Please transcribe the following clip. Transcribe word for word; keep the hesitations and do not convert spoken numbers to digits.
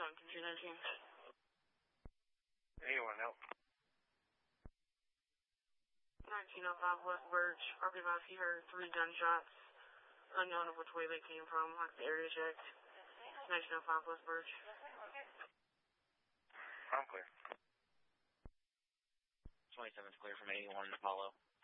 two nineteen. Anyone else? nineteen oh five West Birch. Parking lot, he heard three gunshots. Unknown of which way they came from, like the area checked. nineteen oh five West Birch. I'm clear. twenty-seven's clear from eighty-one Apollo.